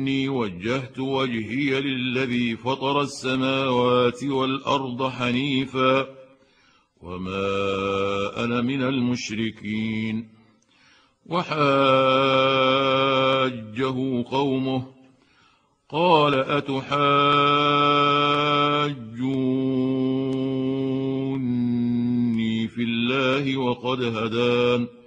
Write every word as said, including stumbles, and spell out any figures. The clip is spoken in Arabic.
إني وجهت وجهي للذي فطر السماوات والأرض حنيفا وما أنا من المشركين. وحاجه قومه قال أتحاجوني في الله وقد هدان